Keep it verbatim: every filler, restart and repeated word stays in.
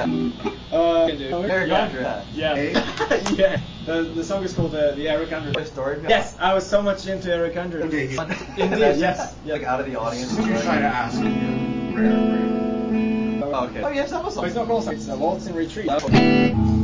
Uh, Eric yeah. Andre. Yeah. Yeah. The the song is called uh, the Eric Andre. Story. Yes, I was so much into Eric Andre. Okay, he's Indeed, yes. Like out of the audience. Who you trying to ask? Rare, rare. Oh, okay. Oh yes, that was. It's not called. It's a Waltz in Retreat.